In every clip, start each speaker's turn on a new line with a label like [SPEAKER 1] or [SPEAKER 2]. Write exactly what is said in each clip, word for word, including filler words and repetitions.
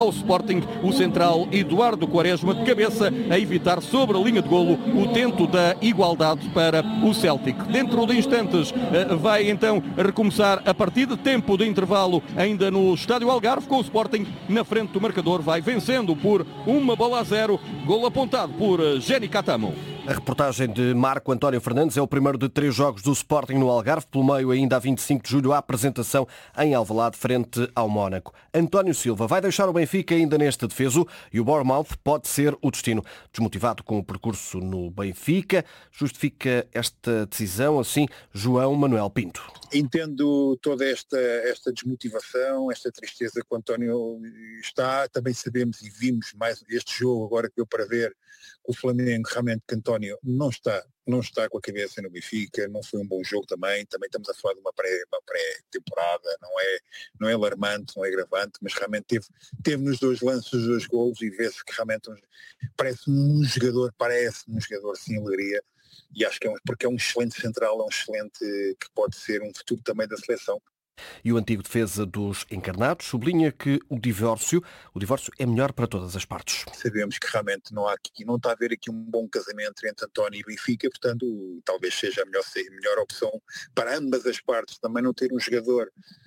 [SPEAKER 1] Ao Sporting, o central Eduardo Quaresma de cabeça a evitar sobre a linha de golo o tento da igualdade para o Celtic. Dentro de instantes vai então recomeçar a partida, tempo de intervalo ainda no Estádio Algarve, com o Sporting na frente do marcador, vai vencendo por uma bola a zero, golo apontado por Jenny Catamo.
[SPEAKER 2] A reportagem de Marco António Fernandes é o primeiro de três jogos do Sporting no Algarve. Pelo meio, ainda a vinte e cinco de julho, a apresentação em Alvalade frente ao Mónaco. António Silva vai deixar o Benfica ainda neste defeso e o Bournemouth pode ser o destino. Desmotivado com o percurso no Benfica, justifica esta decisão assim João Manuel Pinto.
[SPEAKER 3] Entendo toda esta, esta desmotivação, esta tristeza que o António está. Também sabemos e vimos mais este jogo agora que deu para ver o Flamengo, realmente que António não está, não está com a cabeça no Benfica, não foi um bom jogo também, também estamos a falar de uma, pré, uma pré-temporada, não é, não é alarmante, não é agravante, mas realmente teve, teve nos dois lances os dois golos e vê-se que realmente um, parece um jogador, parece um jogador sem alegria, e acho que é um, porque é um excelente central, é um excelente que pode ser um futuro também da seleção.
[SPEAKER 2] E o antigo defesa dos encarnados sublinha que o divórcio, o divórcio é melhor para todas as partes.
[SPEAKER 3] Sabemos que realmente não há aqui, não está a haver aqui um bom casamento entre António e Benfica, portanto talvez seja a melhor, a melhor opção para ambas as partes, também não ter um jogador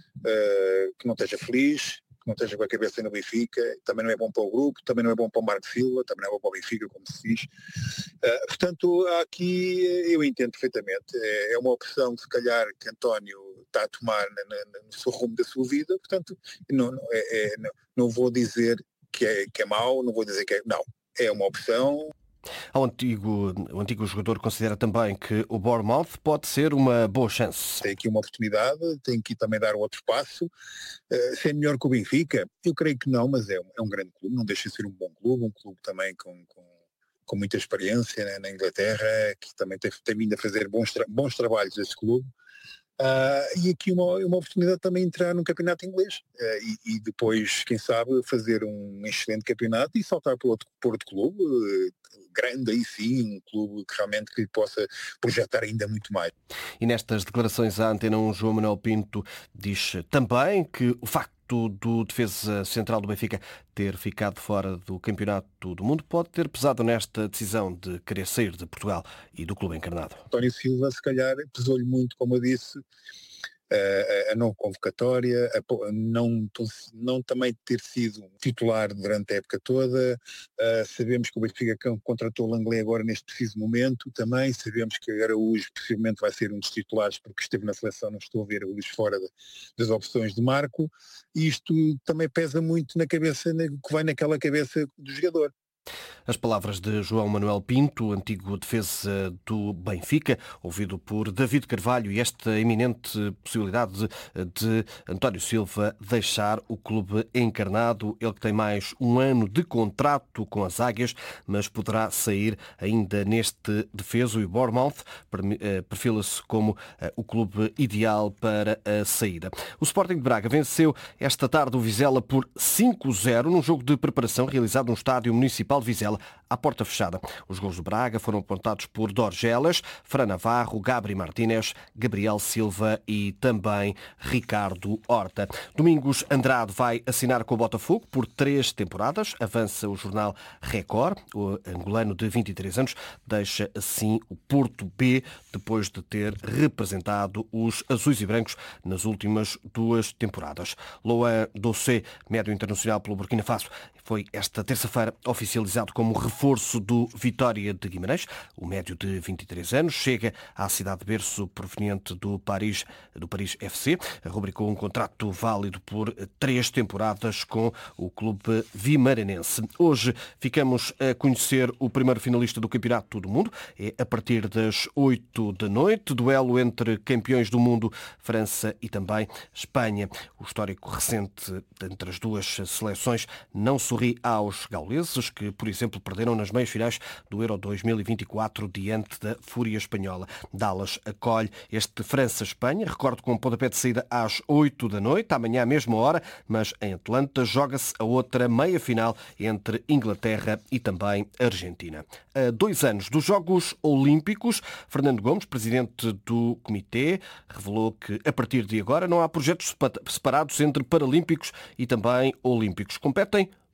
[SPEAKER 3] uh, que não esteja feliz, que não esteja com a cabeça no Benfica, também não é bom para o grupo, também não é bom para o Marco Silva, também não é bom para o Benfica, como se diz. Uh, portanto, aqui eu entendo perfeitamente, é, é uma opção se calhar que António está a tomar na, na, no seu rumo da sua vida, portanto, não, não, é, é, não, não vou dizer que é, que é mau, não vou dizer que é... Não, é uma opção.
[SPEAKER 2] O antigo, o antigo jogador considera também que o Bournemouth pode ser uma boa chance.
[SPEAKER 3] Tem aqui uma oportunidade, tem que também dar outro passo. Uh, se é melhor que o Benfica? Eu creio que não, mas é um, é um grande clube, não deixa de ser um bom clube, um clube também com... com com muita experiência, né, na Inglaterra, que também tem, tem vindo a fazer bons, tra- bons trabalhos esse clube. Uh, e aqui uma, uma oportunidade também de entrar num campeonato inglês uh, e, e depois, quem sabe, fazer um excelente campeonato e saltar para outro, para outro clube, uh, grande aí sim, um clube que realmente que possa projetar ainda muito mais.
[SPEAKER 2] E nestas declarações à Antena um, João Manuel Pinto diz também que o facto do defesa central do Benfica ter ficado fora do Campeonato do Mundo pode ter pesado nesta decisão de querer sair de Portugal e do clube encarnado.
[SPEAKER 3] António Silva, se calhar, pesou-lhe muito, como eu disse, a, a não convocatória, a não, não também ter sido titular durante a época toda. Uh, sabemos que o Benfica contratou o Langley agora neste preciso momento também. Sabemos que Araújo possivelmente vai ser um dos titulares porque esteve na seleção, não estou a ver Araújo fora de, das opções de Marco. E isto também pesa muito na cabeça, na, que vai naquela cabeça do jogador.
[SPEAKER 2] As palavras de João Manuel Pinto, antigo defesa do Benfica, ouvido por David Carvalho, e esta iminente possibilidade de, de António Silva deixar o clube encarnado. Ele que tem mais um ano de contrato com as Águias, mas poderá sair ainda neste defeso, e o Bournemouth perfila-se como o clube ideal para a saída. O Sporting de Braga venceu esta tarde o Vizela por cinco a zero num jogo de preparação realizado no Estádio Municipal de Vizela, à porta fechada. Os gols do Braga foram apontados por Dorgelas, Fran Navarro, Gabri Martínez, Gabriel Silva e também Ricardo Horta. Domingos Andrade vai assinar com o Botafogo por três temporadas. Avança o jornal Record. O angolano de vinte e três anos deixa assim o Porto B depois de ter representado os azuis e brancos nas últimas duas temporadas. Loan Dossé, médio internacional pelo Burkina Faso, foi esta terça-feira oficializado como reforço do Vitória de Guimarães. O médio de vinte e três anos chega à cidade de berço proveniente do Paris, do Paris F C. Rubricou um contrato válido por três temporadas com o clube vimaranense. Hoje ficamos a conhecer o primeiro finalista do Campeonato do Mundo. É a partir das oito da noite. Duelo entre campeões do mundo, França e também Espanha. O histórico recente entre as duas seleções não sou sorri aos gauleses, que, por exemplo, perderam nas meias-finais do Euro dois mil e vinte e quatro diante da Fúria Espanhola. Dallas acolhe este França-Espanha, recordo com um pontapé de saída às oito da noite, amanhã à mesma hora, mas em Atlanta joga-se a outra meia-final entre Inglaterra e também Argentina. A dois anos dos Jogos Olímpicos, Fernando Gomes, presidente do Comitê, revelou que a partir de agora não há projetos separados entre Paralímpicos e também Olímpicos. Competem